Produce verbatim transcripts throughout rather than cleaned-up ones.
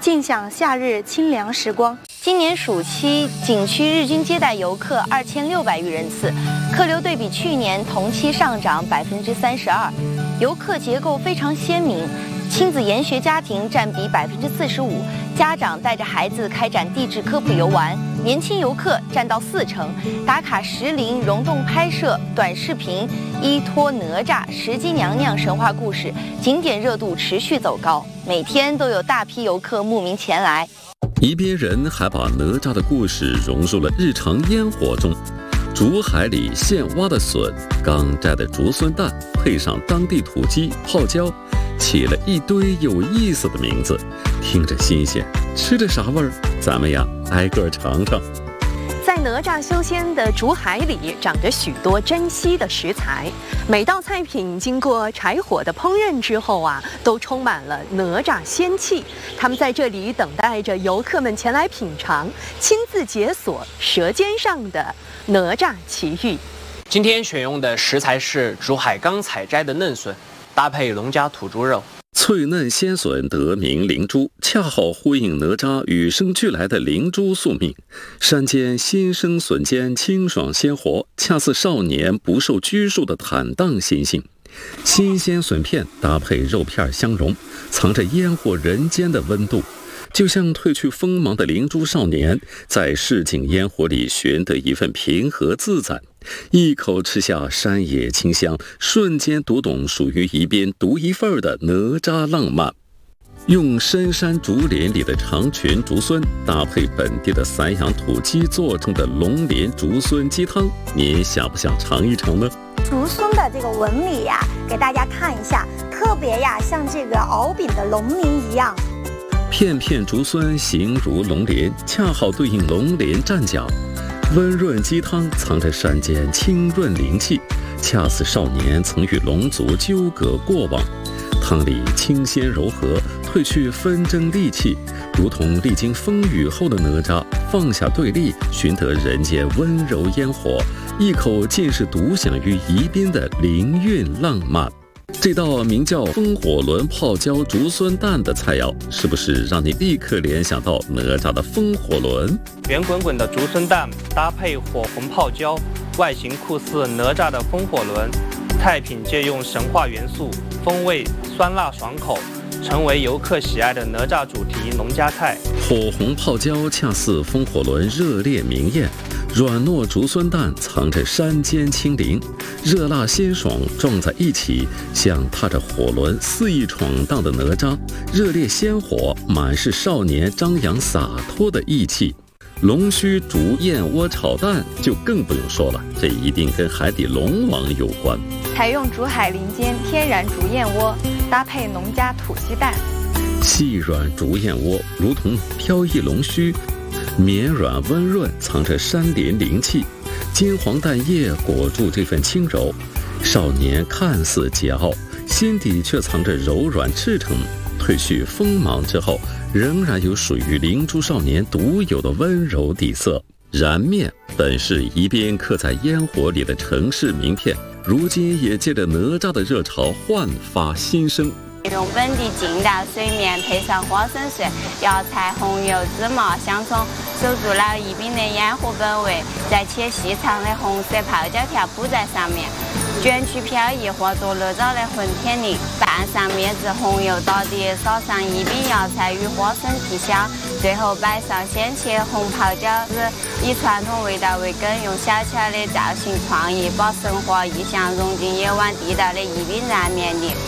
尽享夏日清凉时光。今年暑期，景区日均接待游客二千六百余人次，客流对比去年同期上涨百分之三十二，游客结构非常鲜明。 亲子研学家庭占比百分之四十五，家长带着孩子开展地质科普游玩，年轻游客占到四成。打卡石林、溶洞拍摄、短视频、依托哪吒、石矶娘娘神话故事，景点热度持续走高，每天都有大批游客慕名前来。 宜宾人还把哪吒的故事融入了日常烟火中。 竹海里现挖的笋，刚摘的竹荪蛋，配上当地土鸡、泡椒，起了一堆有意思的名字，听着新鲜，吃着啥味儿？咱们呀，挨个尝尝。 在哪吒修仙的竹海里，长着许多珍稀的食材。每道菜品经过柴火的烹饪之后啊，都充满了哪吒仙气。他们在这里等待着游客们前来品尝，亲自解锁舌尖上的 哪吒奇遇。 今天选用的食材是竹海刚采摘的嫩笋，搭配农家土猪肉。 脆嫩鲜笋得名灵珠，恰好呼应哪吒与生俱来的灵珠宿命。山间新生笋尖清爽鲜活，恰似少年不受拘束的坦荡心性。新鲜笋片搭配肉片相融，藏着烟火人间的温度。 就像褪去锋芒的灵珠少年，在市井烟火里寻得一份平和自在，一口吃下山野清香，瞬间读懂属于宜宾独一份的哪吒浪漫。用深山竹林里的长裙竹荪搭配本地的散养土鸡做成的龙鳞竹荪鸡汤，您想不想尝一尝呢？ 竹荪的这个纹理呀，给大家看一下，特别呀，像这个敖丙的龙鳞一样。 片片竹荪形如龙鳞，恰好对应龙鳞站脚。温润鸡汤藏着山间清润灵气，恰似少年曾与龙族纠葛过往。汤里清鲜柔和，褪去纷争戾气，如同历经风雨后的哪吒，放下对立，寻得人间温柔烟火，一口尽是独享于宜宾的灵韵浪漫。 这道名叫“风火轮泡椒竹荪蛋”的菜肴，是不是让你立刻联想到哪吒的风火轮？ 圆滚滚的竹荪蛋搭配火红泡椒，外形酷似哪吒的风火轮。菜品借用神话元素，风味酸辣爽口，成为游客喜爱的哪吒主题农家菜。 火红泡椒恰似风火轮热烈明艳。 软糯竹荪蛋藏着山间清灵，热辣鲜爽撞在一起，像踏着火轮肆意闯荡的哪吒，热烈鲜活，满是少年张扬洒脱的义气。龙须竹燕窝炒蛋就更不用说了，这一定跟海底龙王有关。 采用竹海林间天然竹燕窝，搭配农家土鸡蛋， 细软竹燕窝如同飘逸龙须。 绵软温润，藏着山林灵气，金黄蛋液裹住这份轻柔。少年看似桀骜，心底却藏着柔软赤诚。褪去锋芒之后，仍然有属于灵珠少年独有的温柔底色。燃面本是宜宾刻在烟火里的城市名片，如今也借着哪吒的热潮焕发新生。 用本地劲道水面配上花生碎、药材、红油、芝麻、香葱，守住了宜宾的烟火本味，再切细长的红色泡椒条铺在上面，卷曲飘逸，化作哪吒的混天绫。拌上面至红油打底，撒上宜宾药材与花生提香，最后摆上鲜切红泡椒丝，以传统味道为根，用小巧的造型创意，把神话意象融进夜晚地道的宜宾燃面里。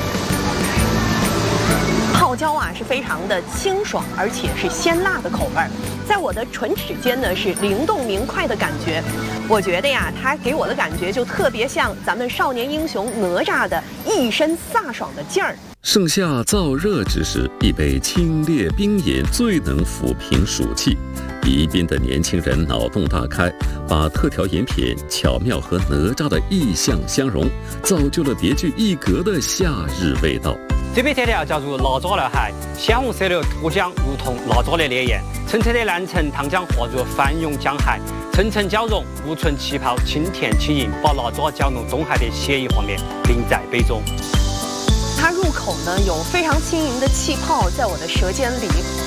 泡椒啊是非常的清爽，而且是鲜辣的口味儿，在我的唇齿间呢是灵动明快的感觉。我觉得呀，它给我的感觉就特别像咱们少年英雄哪吒的一身飒爽的劲儿。 盛夏燥热之时，一杯清冽冰饮最能抚平暑气。宜宾的年轻人脑洞大开，把特调饮品巧妙和哪吒的意象相融，造就了别具一格的夏日味道。 这杯特调叫做哪吒闹海，鲜红色的果浆如同哪吒的烈焰，澄澈的蓝橙糖浆化作翻涌江海，层层交融，无醇气泡，清甜轻盈，把哪吒搅弄东海的写意画面淋在杯中。 它入口呢有非常轻盈的气泡在我的舌尖里。